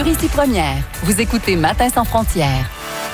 sur Ici Première. Vous écoutez Matin sans frontières.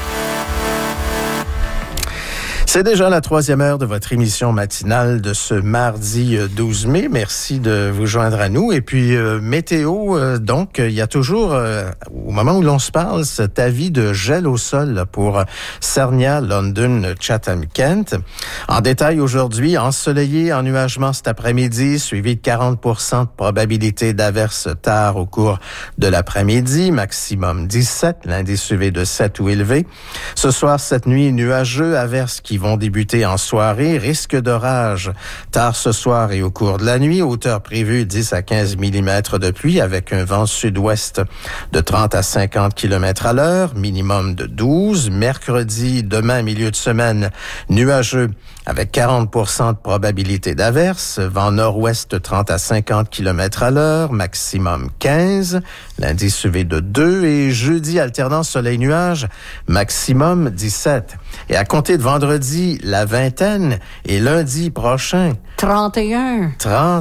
C'est déjà la 3e heure de votre émission matinale de ce mardi 12 mai. Merci de vous joindre à nous. Et puis, météo, donc, il y a toujours, au moment où l'on se parle, cet avis de gel au sol là, pour Sarnia, London, Chatham-Kent. En détail aujourd'hui, ensoleillé, ennuagement cet après-midi, suivi de 40% de probabilité d'averses tard au cours de l'après-midi, maximum 17, l'indice UV de 7 ou élevé. Ce soir, cette nuit, nuageux, averses qui vont débuter en soirée. Risque d'orage tard ce soir et au cours de la nuit. Hauteur prévue 10 à 15 mm de pluie avec un vent sud-ouest de 30 à 50 km à l'heure. Minimum de 12. Mercredi, demain, milieu de semaine, nuageux avec 40% de probabilité d'averse. Vent nord-ouest de 30 à 50 km à l'heure. Maximum 15. L'indice UV de 2. Et jeudi, alternance soleil-nuage. Maximum 17. Et à compter de vendredi, la vingtaine. Et lundi prochain, 31.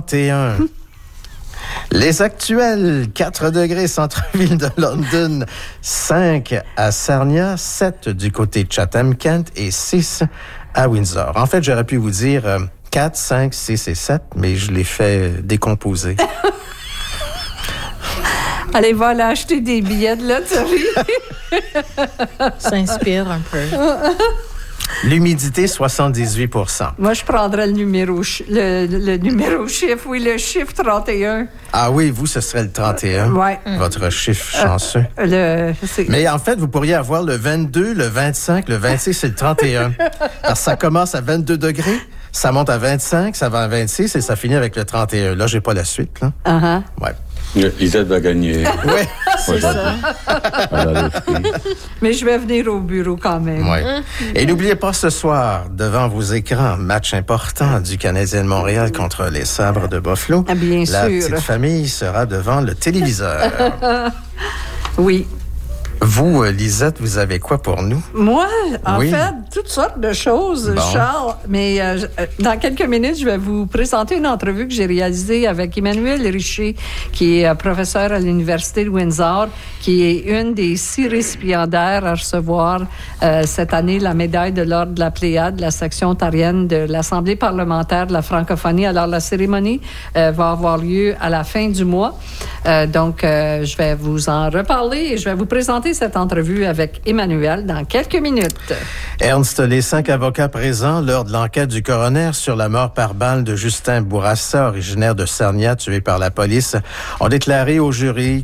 Les actuels, 4 degrés centre-ville de London, 5 à Sarnia, 7 du côté de Chatham-Kent et 6 à Windsor. En fait, j'aurais pu vous dire 4, 5, 6 et 7, mais je les fais décomposer. Allez, va aller acheter des billets de loterie. S'inspire un peu. L'humidité, 78%. Moi, je prendrais le numéro chiffre, oui, le chiffre 31. Ah oui, vous, ce serait le 31. Oui. Votre chiffre chanceux. Mais en fait, vous pourriez avoir le 22, le 25, le 26 et le 31. Alors, ça commence à 22 degrés, ça monte à 25, ça va à 26 et ça finit avec le 31. Là, j'ai pas la suite, là. Uh-huh. Ouais. Lisette va gagner. Oui, c'est ça. Mais je vais venir au bureau quand même. Oui. Et n'oubliez pas ce soir, devant vos écrans, match important du Canadien de Montréal contre les Sabres de Buffalo. Ah, bien La sûr. petite famille sera devant le téléviseur. Oui. Vous, Lisette, vous avez quoi pour nous? Moi, en Oui. fait, toutes sortes de choses, Bon. Charles. Mais dans quelques minutes, je vais vous présenter une entrevue que j'ai réalisée avec Emmanuel Richer, qui est professeur à l'Université de Windsor, qui est une des 6 récipiendaires à recevoir cette année la médaille de l'Ordre de la Pléiade de la section ontarienne de l'Assemblée parlementaire de la francophonie. Alors, la cérémonie va avoir lieu à la fin du mois. Donc, je vais vous en reparler et je vais vous présenter cette entrevue avec Emmanuel dans quelques minutes. Ernst, les 5 avocats présents lors de l'enquête du coroner sur la mort par balle de Justin Bourassa, originaire de Sarnia, tué par la police, ont déclaré au jury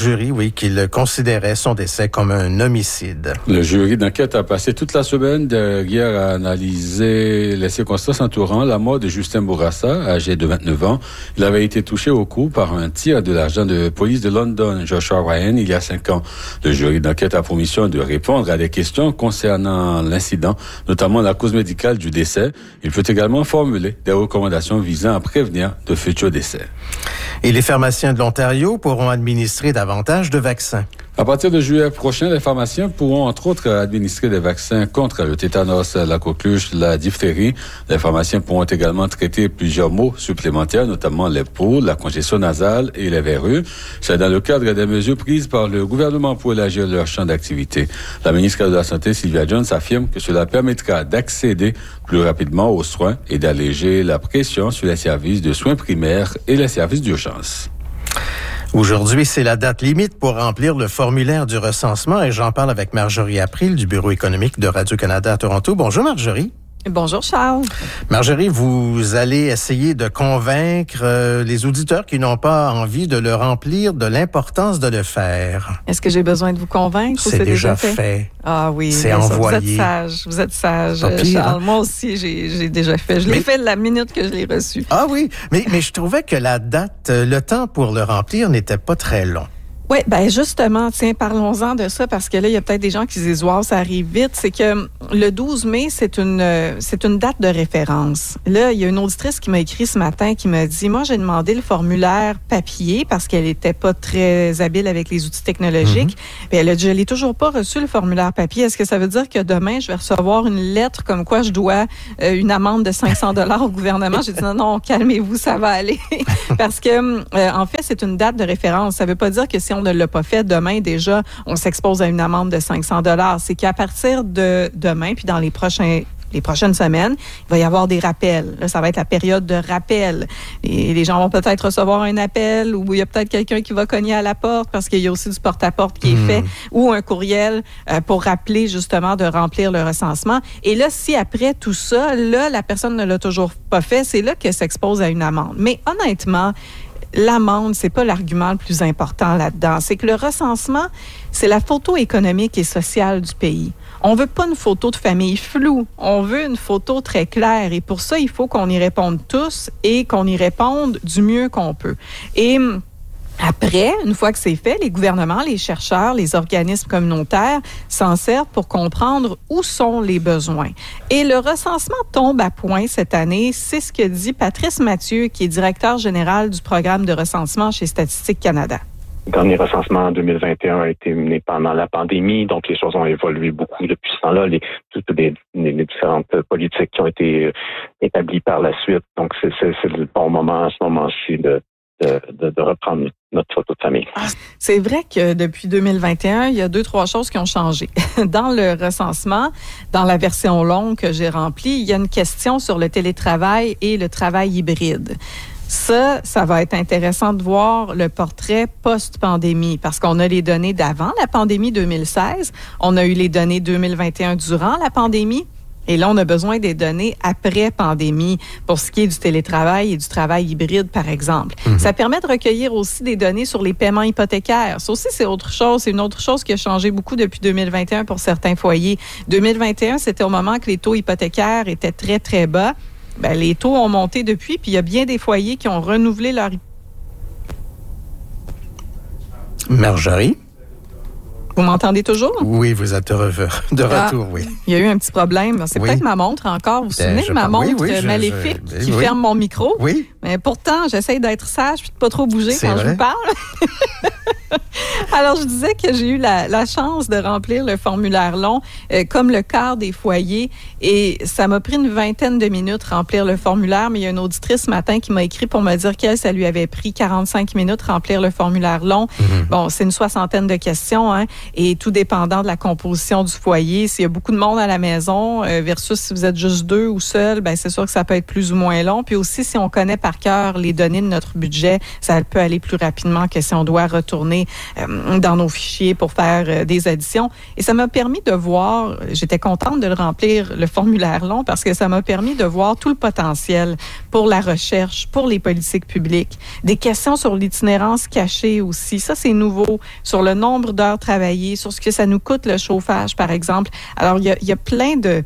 qu'ils considéraient son décès comme un homicide. Le jury d'enquête a passé toute la semaine hier à analyser les circonstances entourant la mort de Justin Bourassa, âgé de 29 ans. Il avait été touché au cou par un tir de l'agent de police de London, Joshua Ryan, il y a 5 ans. Le jury d'enquête a pour mission de répondre à des questions concernant l'incident, notamment la cause médicale du décès. Il peut également formuler des recommandations visant à prévenir de futurs décès. Et les pharmaciens de l'Ontario pourront administrer davantage de vaccins. À partir de juillet prochain, les pharmaciens pourront entre autres administrer des vaccins contre le tétanos, la coqueluche, la diphtérie. Les pharmaciens pourront également traiter plusieurs maux supplémentaires, notamment les poules, la congestion nasale et les verrues. C'est dans le cadre des mesures prises par le gouvernement pour élargir leur champ d'activité. La ministre de la Santé, Sylvia Jones, affirme que cela permettra d'accéder plus rapidement aux soins et d'alléger la pression sur les services de soins primaires et les services d'urgence. Aujourd'hui, c'est la date limite pour remplir le formulaire du recensement et j'en parle avec Marjorie April du Bureau économique de Radio-Canada à Toronto. Bonjour Marjorie. Bonjour Charles. Marjorie, vous allez essayer de convaincre les auditeurs qui n'ont pas envie de le remplir de l'importance de le faire. Est-ce que j'ai besoin de vous convaincre? C'est déjà fait. Ah oui. C'est envoyé. Vous êtes sage, Pas pire, Charles. hein? Moi aussi, j'ai déjà fait. Je l'ai fait la minute que je l'ai reçu. Ah oui, mais je trouvais que la date, le temps pour le remplir n'était pas très long. Oui, ben justement, tiens, parlons-en de ça parce que là, il y a peut-être des gens qui se disent « Wow, ça arrive vite ». C'est que le 12 mai, c'est une date de référence. Là, il y a une auditrice qui m'a écrit ce matin qui m'a dit « Moi, j'ai demandé le formulaire papier parce qu'elle n'était pas très habile avec les outils technologiques. Puis elle a dit « Je l'ai toujours pas reçu, le formulaire papier. Est-ce que ça veut dire que demain, je vais recevoir une lettre comme quoi je dois une amende de 500 $ au gouvernement? » J'ai dit « Non, calmez-vous, ça va aller. » Parce que, en fait, c'est une date de référence. Ça veut pas dire que si on ne l'a pas fait, demain déjà, on s'expose à une amende de 500 $. C'est qu'à partir de demain, puis dans les prochaines semaines, il va y avoir des rappels. Là, ça va être la période de rappel. Et les gens vont peut-être recevoir un appel ou il y a peut-être quelqu'un qui va cogner à la porte parce qu'il y a aussi du porte-à-porte qui est fait ou un courriel pour rappeler justement de remplir le recensement. Et là, si après tout ça, là, la personne ne l'a toujours pas fait, c'est là qu'elle s'expose à une amende. Mais honnêtement, l'amende, c'est pas l'argument le plus important là-dedans. C'est que le recensement, c'est la photo économique et sociale du pays. On veut pas une photo de famille floue. On veut une photo très claire. Et pour ça, il faut qu'on y réponde tous et qu'on y réponde du mieux qu'on peut. Et après, une fois que c'est fait, les gouvernements, les chercheurs, les organismes communautaires s'en servent pour comprendre où sont les besoins. Et le recensement tombe à point cette année. C'est ce que dit Patrice Mathieu, qui est directeur général du programme de recensement chez Statistique Canada. Le dernier recensement en 2021 a été mené pendant la pandémie, donc les choses ont évolué beaucoup depuis ce temps-là. Toutes les différentes politiques qui ont été établies par la suite. Donc, c'est le bon moment à ce moment-ci de reprendre notre photo de famille. C'est vrai que depuis 2021, il y a 2-3 choses qui ont changé. Dans le recensement, dans la version longue que j'ai remplie, il y a une question sur le télétravail et le travail hybride. Ça va être intéressant de voir le portrait post-pandémie parce qu'on a les données d'avant la pandémie 2016, on a eu les données 2021 durant la pandémie et là, on a besoin des données après pandémie pour ce qui est du télétravail et du travail hybride, par exemple. Ça permet de recueillir aussi des données sur les paiements hypothécaires. Ça aussi, c'est autre chose. C'est une autre chose qui a changé beaucoup depuis 2021 pour certains foyers. 2021, c'était au moment que les taux hypothécaires étaient très, très bas. Ben, les taux ont monté depuis, puis il y a bien des foyers qui ont renouvelé leur... Marjorie? Vous m'entendez toujours? Oui, vous êtes de retour, oui. Il y a eu un petit problème. C'est peut-être ma montre encore. Vous vous souvenez de ma montre maléfique qui ferme mon micro? Oui. Mais pourtant, j'essaie d'être sage et de ne pas trop bouger quand je vous parle. Alors, je disais que j'ai eu la chance de remplir le formulaire long, comme le quart des foyers, et ça m'a pris une vingtaine de minutes remplir le formulaire, mais il y a une auditrice ce matin qui m'a écrit pour me dire qu'elle, ça lui avait pris 45 minutes remplir le formulaire long. Bon, c'est une 60aine de questions, hein, et tout dépendant de la composition du foyer. S'il y a beaucoup de monde à la maison, versus si vous êtes juste 2 ou seul, ben c'est sûr que ça peut être plus ou moins long. Puis aussi, si on connaît par cœur les données de notre budget, ça peut aller plus rapidement que si on doit retourner dans nos fichiers pour faire des additions. Et ça m'a permis de voir, j'étais contente de le remplir, le formulaire long, parce que ça m'a permis de voir tout le potentiel pour la recherche, pour les politiques publiques. Des questions sur l'itinérance cachée aussi. Ça, c'est nouveau. Sur le nombre d'heures travaillées, sur ce que ça nous coûte le chauffage, par exemple. Alors, il y a plein de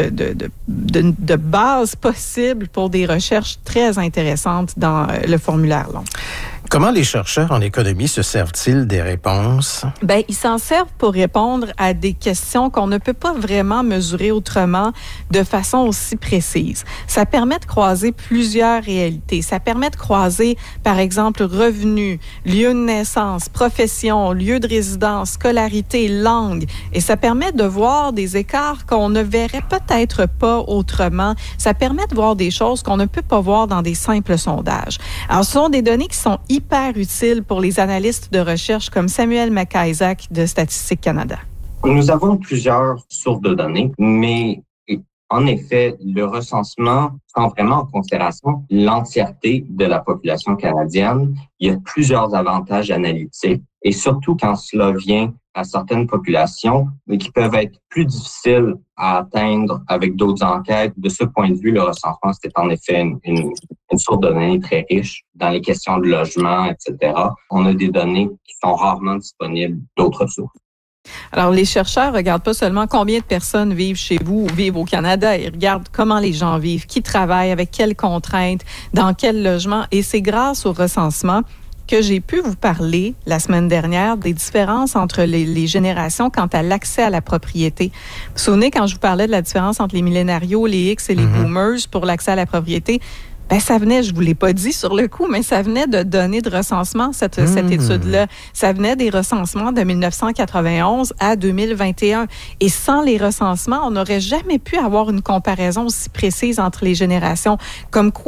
bases possibles pour des recherches très intéressantes dans le formulaire long. Comment les chercheurs en économie se servent-ils des réponses? Ben, ils s'en servent pour répondre à des questions qu'on ne peut pas vraiment mesurer autrement de façon aussi précise. Ça permet de croiser plusieurs réalités. Ça permet de croiser, par exemple, revenus, lieu de naissance, profession, lieu de résidence, scolarité, langue. Et ça permet de voir des écarts qu'on ne verrait peut-être pas autrement. Ça permet de voir des choses qu'on ne peut pas voir dans des simples sondages. Alors, ce sont des données qui sont hyper utiles pour les analystes de recherche comme Samuel McIsaac de Statistique Canada. Nous avons plusieurs sources de données, mais en effet, le recensement prend vraiment en considération l'entièreté de la population canadienne. Il y a plusieurs avantages analytiques et surtout quand cela vient à certaines populations, mais qui peuvent être plus difficiles à atteindre avec d'autres enquêtes. De ce point de vue, le recensement, c'est en effet une source de données très riche dans les questions de logement, etc. On a des données qui sont rarement disponibles d'autres sources. Alors, les chercheurs regardent pas seulement combien de personnes vivent chez vous ou vivent au Canada, ils regardent comment les gens vivent, qui travaillent, avec quelles contraintes, dans quel logement. Et c'est grâce au recensement que j'ai pu vous parler la semaine dernière des différences entre les générations quant à l'accès à la propriété. Vous vous souvenez quand je vous parlais de la différence entre les millénarios, les X et les boomers pour l'accès à la propriété? Ben, ça venait, je vous l'ai pas dit sur le coup, mais ça venait de données de recensement, cette étude-là. Ça venait des recensements de 1991 à 2021. Et sans les recensements, on n'aurait jamais pu avoir une comparaison aussi précise entre les générations. Comme quoi,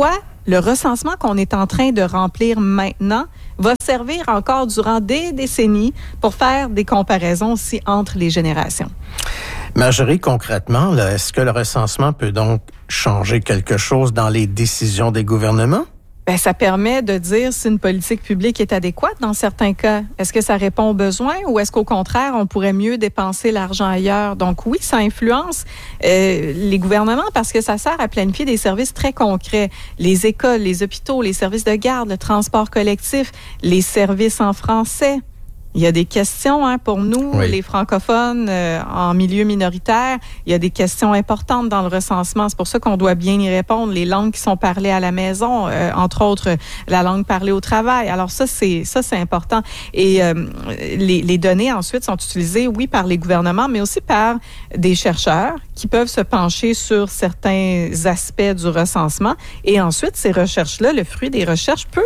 le recensement qu'on est en train de remplir maintenant va servir encore durant des décennies pour faire des comparaisons aussi entre les générations. Marjorie, concrètement, là, est-ce que le recensement peut donc changer quelque chose dans les décisions des gouvernements? Bien, ça permet de dire si une politique publique est adéquate dans certains cas. Est-ce que ça répond aux besoins ou est-ce qu'au contraire, on pourrait mieux dépenser l'argent ailleurs? Donc oui, ça influence les gouvernements parce que ça sert à planifier des services très concrets. Les écoles, les hôpitaux, les services de garde, le transport collectif, les services en français. Il y a des questions pour nous, les francophones en milieu minoritaire. Il y a des questions importantes dans le recensement. C'est pour ça qu'on doit bien y répondre. Les langues qui sont parlées à la maison, entre autres, la langue parlée au travail. Alors ça, c'est important. Et les données ensuite sont utilisées, oui, par les gouvernements, mais aussi par des chercheurs qui peuvent se pencher sur certains aspects du recensement. Et ensuite, ces recherches-là, le fruit des recherches peut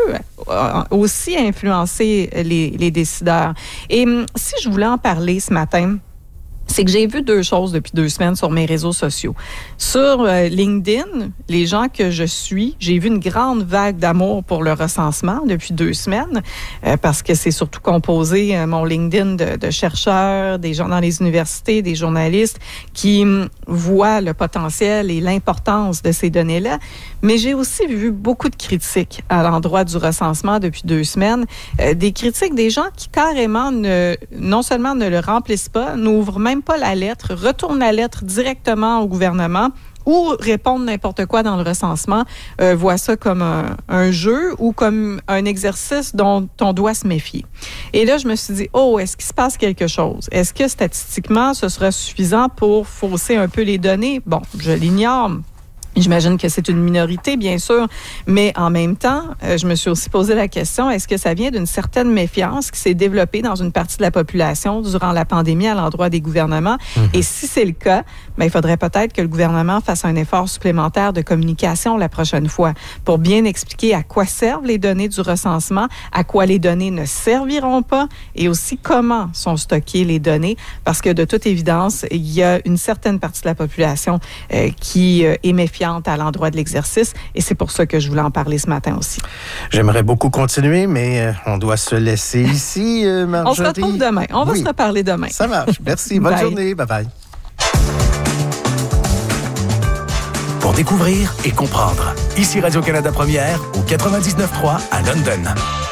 aussi influencer les décideurs. Et si je voulais en parler ce matin, c'est que j'ai vu deux choses depuis 2 semaines sur mes réseaux sociaux. Sur LinkedIn, les gens que je suis, j'ai vu une grande vague d'amour pour le recensement depuis 2 semaines parce que c'est surtout composé, mon LinkedIn, de chercheurs, des gens dans les universités, des journalistes qui voient le potentiel et l'importance de ces données-là. Mais j'ai aussi vu beaucoup de critiques à l'endroit du recensement depuis 2 semaines. Des critiques des gens qui carrément non seulement ne le remplissent pas, n'ouvrent même pas la lettre, retournent la lettre directement au gouvernement ou répondent n'importe quoi dans le recensement, voient ça comme un jeu ou comme un exercice dont on doit se méfier. Et là, je me suis dit, est-ce qu'il se passe quelque chose? Est-ce que statistiquement, ce sera suffisant pour fausser un peu les données? Bon, je l'ignore. J'imagine que c'est une minorité, bien sûr, mais en même temps, je me suis aussi posé la question, est-ce que ça vient d'une certaine méfiance qui s'est développée dans une partie de la population durant la pandémie à l'endroit des gouvernements? Et si c'est le cas, il faudrait peut-être que le gouvernement fasse un effort supplémentaire de communication la prochaine fois pour bien expliquer à quoi servent les données du recensement, à quoi les données ne serviront pas et aussi comment sont stockées les données, parce que de toute évidence, il y a une certaine partie de la population qui est méfiante à l'endroit de l'exercice et c'est pour ça que je voulais en parler ce matin aussi. J'aimerais beaucoup continuer, mais on doit se laisser ici, Marjorie. On se retrouve demain. On va se reparler demain. Ça marche. Merci. Bonne journée. Bye-bye. Pour découvrir et comprendre. Ici Radio-Canada Première au 99.3 à London.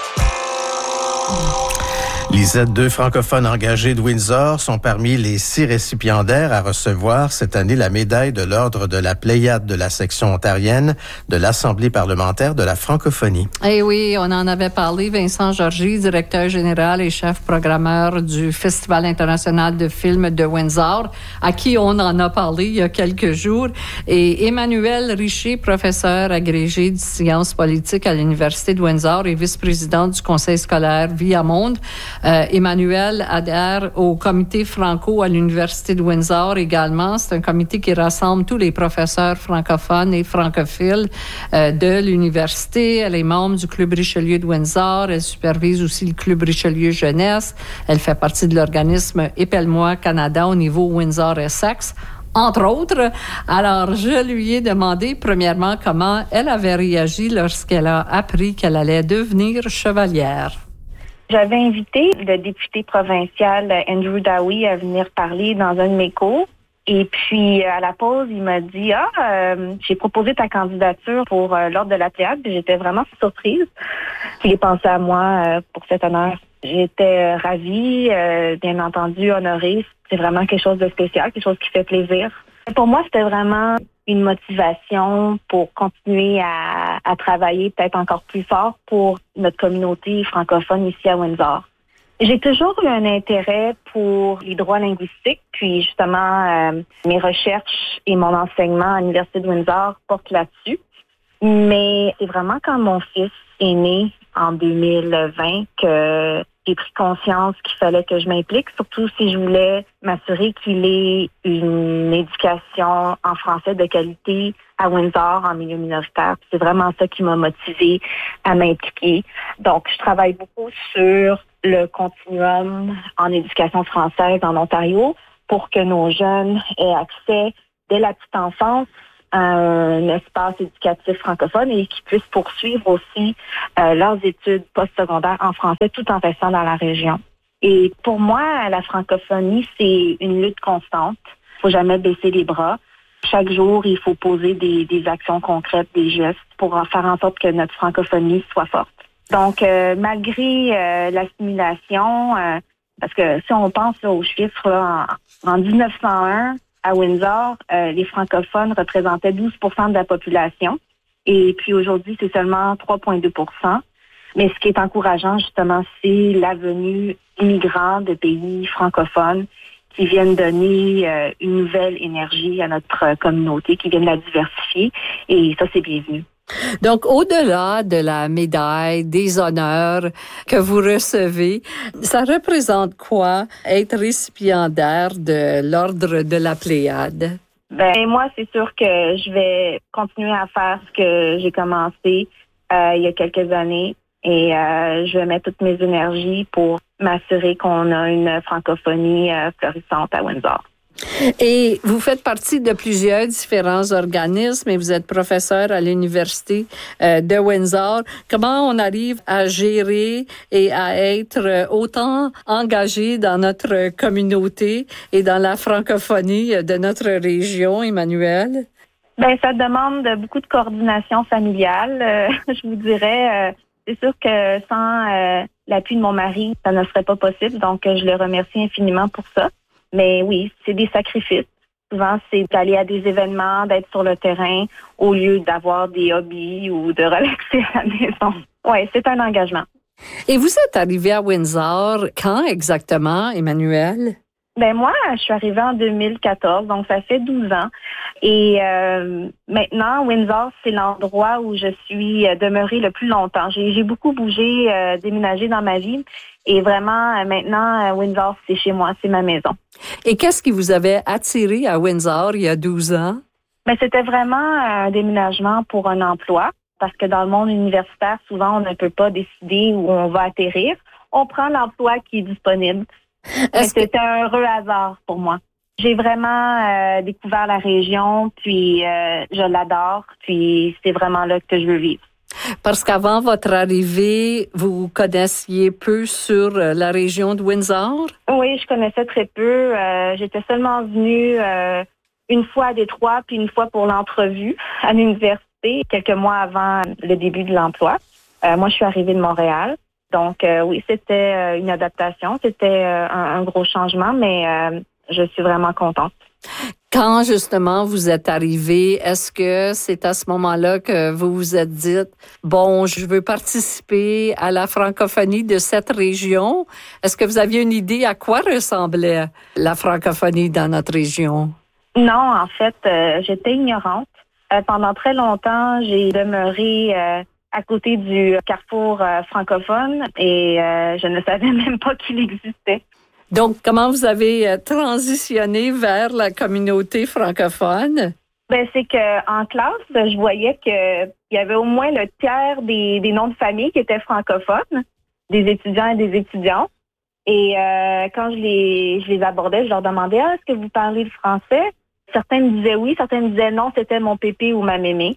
Lisette, 2 francophones engagés de Windsor sont parmi les 6 récipiendaires à recevoir cette année la médaille de l'Ordre de la Pléiade de la section ontarienne de l'Assemblée parlementaire de la francophonie. Eh oui, on en avait parlé. Vincent Georgie, directeur général et chef programmeur du Festival international de films de Windsor, à qui on en a parlé il y a quelques jours, et Emmanuel Richer, professeur agrégé de sciences politiques à l'Université de Windsor et vice-président du conseil scolaire Viamonde. Emmanuel adhère au comité franco à l'Université de Windsor également. C'est un comité qui rassemble tous les professeurs francophones et francophiles de l'université. Elle est membre du Club Richelieu de Windsor. Elle supervise aussi le Club Richelieu Jeunesse. Elle fait partie de l'organisme Épelle-moi Canada au niveau Windsor-Essex, entre autres. Alors, je lui ai demandé, premièrement, comment elle avait réagi lorsqu'elle a appris qu'elle allait devenir chevalière. J'avais invité le député provincial Andrew Dowie à venir parler dans un de mes cours. Et puis, à la pause, il m'a dit « j'ai proposé ta candidature pour l'Ordre de la Pléiade. » J'étais vraiment surprise. Il est pensé à moi pour cet honneur. J'étais ravie, bien entendu, honorée. C'est vraiment quelque chose de spécial, quelque chose qui fait plaisir. Pour moi, c'était vraiment une motivation pour continuer à travailler peut-être encore plus fort pour notre communauté francophone ici à Windsor. J'ai toujours eu un intérêt pour les droits linguistiques, puis justement, mes recherches et mon enseignement à l'Université de Windsor portent là-dessus. Mais c'est vraiment quand mon fils est né en 2020 que j'ai pris conscience qu'il fallait que je m'implique, surtout si je voulais m'assurer qu'il ait une éducation en français de qualité à Windsor en milieu minoritaire. C'est vraiment ça qui m'a motivée à m'impliquer. Donc, je travaille beaucoup sur le continuum en éducation française en Ontario pour que nos jeunes aient accès dès la petite enfance un espace éducatif francophone et qui puissent poursuivre aussi leurs études postsecondaires en français tout en restant dans la région. Et pour moi, la francophonie, c'est une lutte constante. Il faut jamais baisser les bras. Chaque jour, il faut poser des actions concrètes, des gestes pour faire en sorte que notre francophonie soit forte. Donc, malgré l'assimilation, parce que si on pense là, aux chiffres, là, en 1901, à Windsor, les francophones représentaient 12% de la population. Et puis aujourd'hui, c'est seulement 3,2%. Mais ce qui est encourageant, justement, c'est la venue d'immigrants de pays francophones qui viennent donner une nouvelle énergie à notre communauté, qui viennent la diversifier. Et ça, c'est bienvenu. Donc, au-delà de la médaille, des honneurs que vous recevez, ça représente quoi être récipiendaire de l'Ordre de la Pléiade? Ben moi, c'est sûr que je vais continuer à faire ce que j'ai commencé il y a quelques années et je vais mettre toutes mes énergies pour m'assurer qu'on a une francophonie florissante à Windsor. Et vous faites partie de plusieurs différents organismes et vous êtes professeur à l'Université de Windsor. Comment on arrive à gérer et à être autant engagé dans notre communauté et dans la francophonie de notre région, Emmanuelle? Ben, ça demande beaucoup de coordination familiale, je vous dirais. C'est sûr que sans l'appui de mon mari, ça ne serait pas possible. Donc, je le remercie infiniment pour ça. Mais oui, c'est des sacrifices. Souvent, c'est d'aller à des événements, d'être sur le terrain au lieu d'avoir des hobbies ou de relaxer à la maison. Oui, c'est un engagement. Et vous êtes arrivé à Windsor quand exactement, Emmanuelle? Ben moi, je suis arrivée en 2014, donc ça fait 12 ans. Et maintenant, Windsor, c'est l'endroit où je suis demeurée le plus longtemps. J'ai beaucoup bougé, déménagé dans ma vie. Et vraiment, maintenant, Windsor, c'est chez moi, c'est ma maison. Et qu'est-ce qui vous avait attiré à Windsor il y a 12 ans? Ben, c'était vraiment un déménagement pour un emploi. Parce que dans le monde universitaire, souvent, on ne peut pas décider où on va atterrir. On prend l'emploi qui est disponible. C'était un heureux hasard pour moi. J'ai vraiment découvert la région, puis je l'adore, puis c'est vraiment là que je veux vivre. Parce qu'avant votre arrivée, vous connaissiez peu sur la région de Windsor? Oui, je connaissais très peu. J'étais seulement venue une fois à Détroit, puis une fois pour l'entrevue à l'université, quelques mois avant le début de l'emploi. Moi, je suis arrivée de Montréal. Donc, oui, c'était une adaptation. C'était un gros changement, mais je suis vraiment contente. Quand, justement, vous êtes arrivée, est-ce que c'est à ce moment-là que vous vous êtes dit, bon, je veux participer à la francophonie de cette région? Est-ce que vous aviez une idée à quoi ressemblait la francophonie dans notre région? Non, en fait, j'étais ignorante. Pendant très longtemps, j'ai demeuré à côté du carrefour francophone et je ne savais même pas qu'il existait. Donc, comment vous avez transitionné vers la communauté francophone? Ben, c'est que en classe, je voyais que il y avait au moins le tiers des noms de famille qui étaient francophones, des étudiants et des étudiantes. Et quand je les abordais, je leur demandais « est-ce que vous parlez le français? » Certains me disaient oui, certains me disaient non, c'était mon pépé ou ma mémé.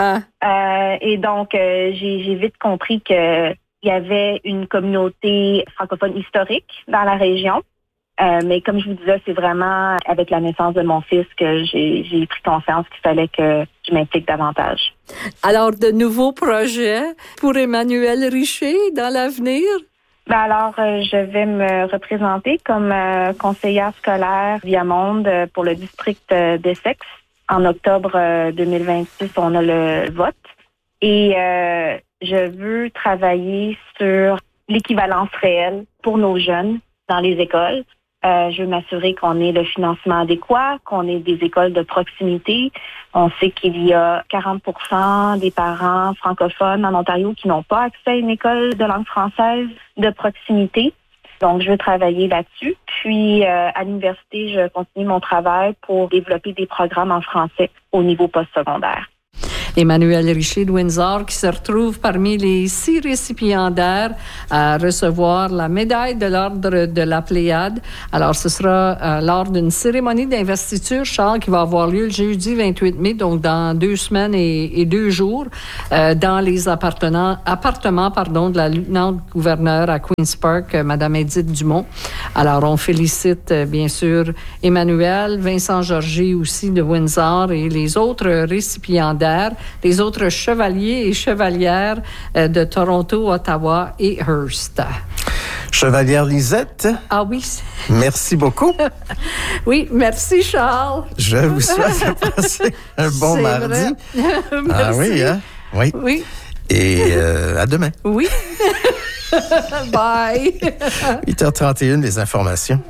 Et donc, j'ai vite compris que il y avait une communauté francophone historique dans la région. Mais comme je vous disais, c'est vraiment avec la naissance de mon fils que j'ai pris conscience qu'il fallait que je m'implique davantage. Alors, de nouveaux projets pour Emmanuelle Richer dans l'avenir? Ben alors, je vais me représenter comme conseillère scolaire Viamonde pour le district d'Essex. En octobre 2026, on a le vote. Et je veux travailler sur l'équivalence réelle pour nos jeunes dans les écoles. Je veux m'assurer qu'on ait le financement adéquat, qu'on ait des écoles de proximité. On sait qu'il y a 40% des parents francophones en Ontario qui n'ont pas accès à une école de langue française de proximité. Donc, je veux travailler là-dessus. Puis, à l'université, je continue mon travail pour développer des programmes en français au niveau postsecondaire. Emmanuel Richer de Windsor, qui se retrouve parmi les 6 récipiendaires à recevoir la médaille de l'Ordre de la Pléiade. Alors, ce sera lors d'une cérémonie d'investiture, Charles, qui va avoir lieu le jeudi 28 mai, donc dans 2 semaines et 2 jours, dans les appartements de la lieutenant-gouverneure à Queen's Park, Mme Edith Dumont. Alors, on félicite, bien sûr, Emmanuel, Vincent Georgie aussi de Windsor et les autres récipiendaires, les autres chevaliers et chevalières de Toronto, Ottawa et Hearst. Chevalière Lisette. Ah oui. Merci beaucoup. Oui, merci Charles. Je vous souhaite de passer un bon mardi. Ah oui, hein? Oui. Oui. Et à demain. Oui. Bye. 8h31, les informations.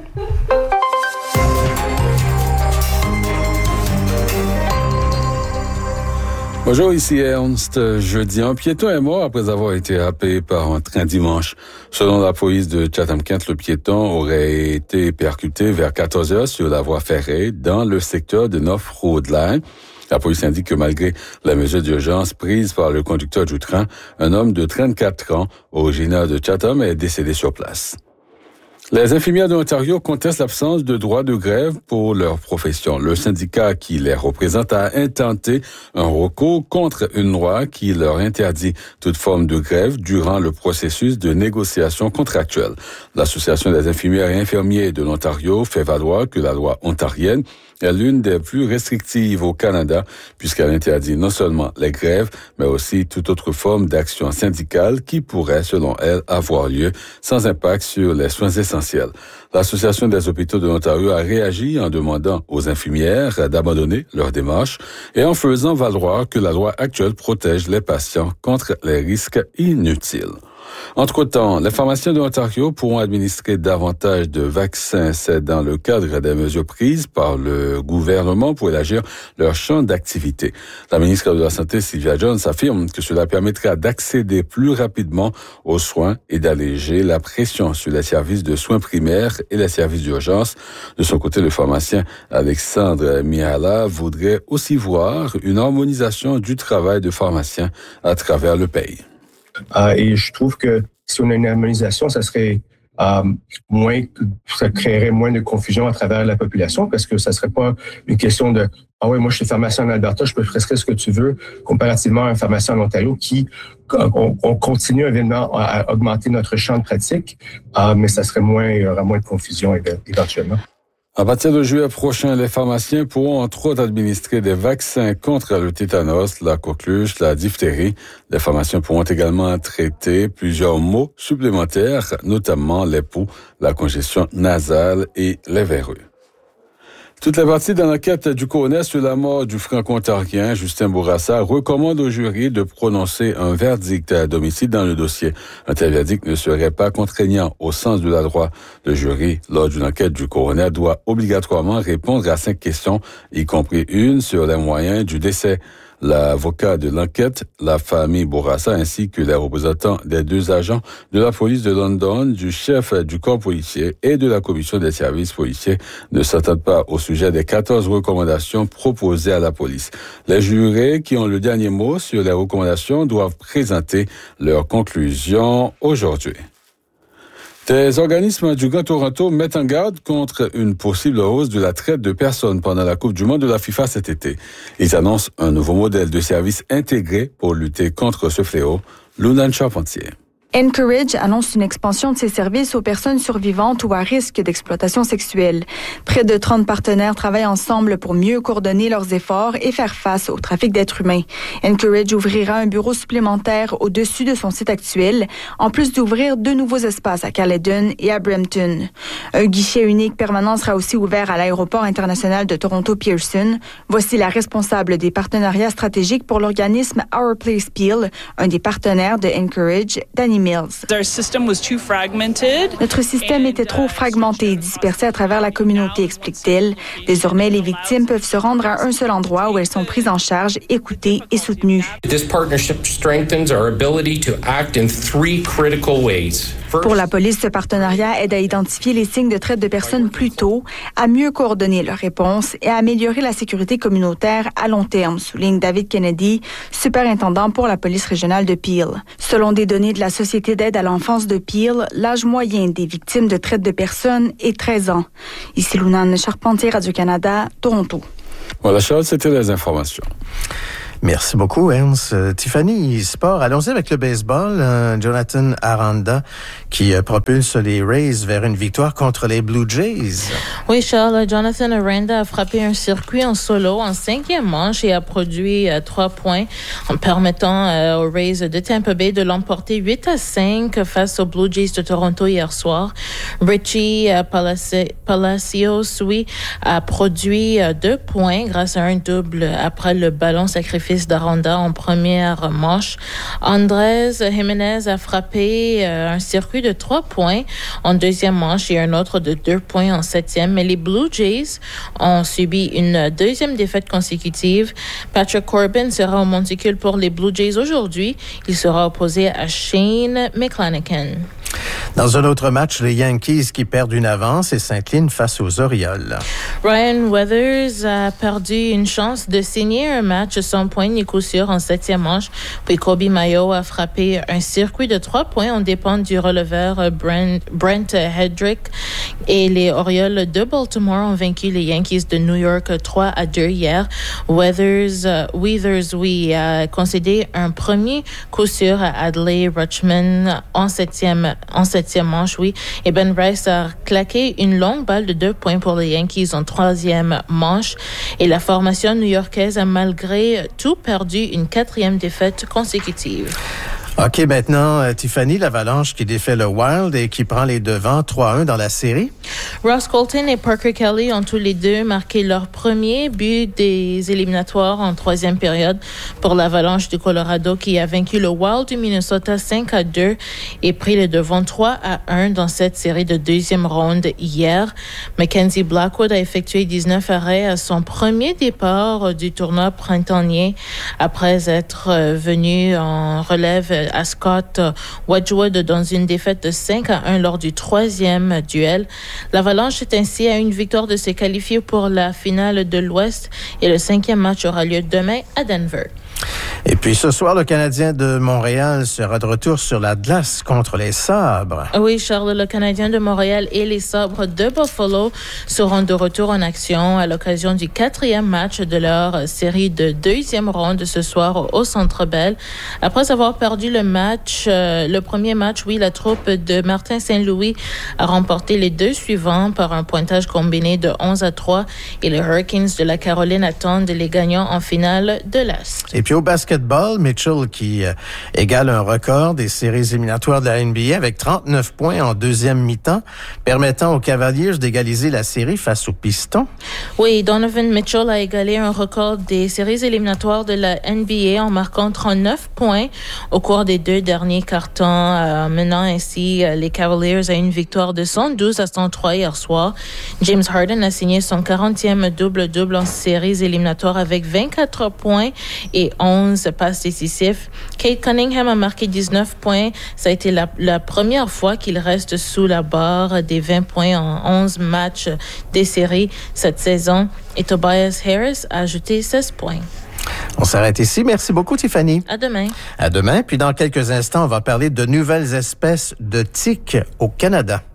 Bonjour, ici Ernst. Jeudi, un piéton est mort après avoir été happé par un train dimanche. Selon la police de Chatham-Kent, le piéton aurait été percuté vers 14h sur la voie ferrée dans le secteur de North Road Line. La police indique que malgré la mesure d'urgence prise par le conducteur du train, un homme de 34 ans, originaire de Chatham, est décédé sur place. Les infirmières de l'Ontario contestent l'absence de droit de grève pour leur profession. Le syndicat qui les représente a intenté un recours contre une loi qui leur interdit toute forme de grève durant le processus de négociation contractuelle. L'Association des infirmières et infirmiers de l'Ontario fait valoir que la loi ontarienne est l'une des plus restrictives au Canada puisqu'elle interdit non seulement les grèves, mais aussi toute autre forme d'action syndicale qui pourrait, selon elle, avoir lieu sans impact sur les soins essentiels. L'Association des hôpitaux de l'Ontario a réagi en demandant aux infirmières d'abandonner leur démarche et en faisant valoir que la loi actuelle protège les patients contre les risques inutiles. Entre-temps, les pharmaciens de l'Ontario pourront administrer davantage de vaccins. C'est dans le cadre des mesures prises par le gouvernement pour élargir leur champ d'activité. La ministre de la Santé, Sylvia Jones, affirme que cela permettra d'accéder plus rapidement aux soins et d'alléger la pression sur les services de soins primaires et les services d'urgence. De son côté, le pharmacien Alexandre Mihala voudrait aussi voir une harmonisation du travail de pharmacien à travers le pays. Et je trouve que si on a une harmonisation, ça serait ça créerait moins de confusion à travers la population parce que ça serait pas une question de « Ah oui, moi je suis pharmacien en Alberta, je peux prescrire ce que tu veux » comparativement à un pharmacien en Ontario qui, on continue évidemment à augmenter notre champ de pratique, mais ça serait il y aura moins de confusion éventuellement. À partir de juillet prochain, les pharmaciens pourront entre autres administrer des vaccins contre le tétanos, la coqueluche, la diphtérie. Les pharmaciens pourront également traiter plusieurs maux supplémentaires, notamment les poux, la congestion nasale et les verrues. Toutes les parties dans l'enquête du coroner sur la mort du franco-ontarien Justin Bourassa recommandent au jury de prononcer un verdict d'homicide dans le dossier. Un tel verdict ne serait pas contraignant au sens de la loi. Le jury, lors d'une enquête du coroner, doit obligatoirement répondre à 5 questions, y compris une sur les moyens du décès. L'avocat de l'enquête, la famille Bourassa ainsi que les représentants des 2 agents de la police de London, du chef du corps policier et de la commission des services policiers ne s'entendent pas au sujet des 14 recommandations proposées à la police. Les jurés qui ont le dernier mot sur les recommandations doivent présenter leurs conclusions aujourd'hui. Des organismes du Grand Toronto mettent en garde contre une possible hausse de la traite de personnes pendant la Coupe du monde de la FIFA cet été. Ils annoncent un nouveau modèle de service intégré pour lutter contre ce fléau. Lunane Charpentier. Encourage annonce une expansion de ses services aux personnes survivantes ou à risque d'exploitation sexuelle. Près de 30 partenaires travaillent ensemble pour mieux coordonner leurs efforts et faire face au trafic d'êtres humains. Encourage ouvrira un bureau supplémentaire au-dessus de son site actuel, en plus d'ouvrir 2 nouveaux espaces à Caledon et à Brampton. Un guichet unique permanent sera aussi ouvert à l'aéroport international de Toronto-Pearson. Voici la responsable des partenariats stratégiques pour l'organisme Our Place Peel, un des partenaires de Encourage, Danny Mills. Notre système était trop fragmenté et dispersé à travers la communauté, explique-t-elle. Désormais, les victimes peuvent se rendre à un seul endroit où elles sont prises en charge, écoutées et soutenues. This partnership strengthens our ability to act in 3 critical ways. Pour la police, ce partenariat aide à identifier les signes de traite de personnes plus tôt, à mieux coordonner leurs réponses et à améliorer la sécurité communautaire à long terme, souligne David Kennedy, superintendant pour la police régionale de Peel. Selon des données de la Société d'aide à l'enfance de Peel, l'âge moyen des victimes de traite de personnes est 13 ans. Ici Lounane Charpentier, Radio-Canada, Toronto. Voilà, Charles, c'était les informations. Merci beaucoup, Ernst. Tiffany, sport. Allons-y avec le baseball. Jonathan Aranda qui propulse les Rays vers une victoire contre les Blue Jays. Oui, Charles. Jonathan Aranda a frappé un circuit en solo en 5e manche et a produit 3 points en permettant aux Rays de Tampa Bay de l'emporter 8-5 face aux Blue Jays de Toronto hier soir. Richie Palacios, a produit 2 points grâce à un double après le ballon sacrifice d'Aranda en première manche. Andrés Jiménez a frappé un circuit de 3 points en deuxième manche et un autre de 2 points en 7e. Mais les Blue Jays ont subi une deuxième défaite consécutive. Patrick Corbin sera au monticule pour les Blue Jays aujourd'hui. Il sera opposé à Shane McClanahan. Dans un autre match, les Yankees qui perdent une avance et s'inclinent face aux Orioles. Ryan Weathers a perdu une chance de signer un match sans point ni coup sûr en 7e manche. Puis Kobe Mayo a frappé un circuit de 3 points en dépend du releveur Brent Hedrick. Et les Orioles de Baltimore ont vaincu les Yankees de New York 3-2 hier. Weathers a concédé un premier coup sûr à Adley Rutschman en 7e manche, Et Ben Rice a claqué une longue balle de 2 points pour les Yankees en 3e manche. Et la formation new-yorkaise a malgré tout perdu une 4e défaite consécutive. OK, maintenant, Tiffany, l'Avalanche qui défait le Wild et qui prend les devants 3-1 dans la série. Ross Colton et Parker Kelly ont tous les deux marqué leur premier but des éliminatoires en 3e période pour l'Avalanche du Colorado qui a vaincu le Wild du Minnesota 5-2 et pris les devants 3-1 dans cette série de deuxième ronde hier. Mackenzie Blackwood a effectué 19 arrêts à son premier départ du tournoi printanier après être venu en relève à Scott Wedgwood dans une défaite de 5-1 lors du 3e duel. L'Avalanche est ainsi à une victoire de se qualifier pour la finale de l'Ouest et le 5e match aura lieu demain à Denver. Et puis ce soir, le Canadien de Montréal sera de retour sur la glace contre les Sabres. Oui, Charles, le Canadien de Montréal et les Sabres de Buffalo seront de retour en action à l'occasion du 4e match de leur série de 2e ronde ce soir au Centre Bell. Après avoir perdu le premier match, la troupe de Martin Saint-Louis a remporté les 2 suivants par un pointage combiné de 11-3 et les Hurricanes de la Caroline attendent les gagnants en finale de l'Est. Et puis au basketball, Mitchell qui égale un record des séries éliminatoires de la NBA avec 39 points en deuxième mi-temps, permettant aux Cavaliers d'égaliser la série face aux Pistons. Oui, Donovan Mitchell a égalé un record des séries éliminatoires de la NBA en marquant 39 points au cours des 2 derniers quarts-temps, menant ainsi les Cavaliers à une victoire de 112-103 hier soir. James Harden a signé son 40e double-double en séries éliminatoires avec 24 points et 11 passes décisives. Kate Cunningham a marqué 19 points. Ça a été la première fois qu'il reste sous la barre des 20 points en 11 matchs des séries cette saison. Et Tobias Harris a ajouté 16 points. On s'arrête ici. Merci beaucoup, Tiffany. À demain. À demain. Puis dans quelques instants, on va parler de nouvelles espèces de tiques au Canada.